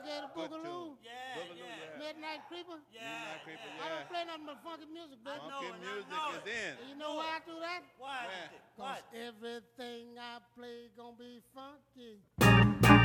Alligator Good Boogaloo, tune. Yeah, Boogaloo, yeah. Midnight Creeper. Yeah, Midnight Creeper, yeah. I yeah. don't play nothing but funky music, baby. I know Funky it, I music know is it. in. And you know why I do that? Why? Where? Cause What? everything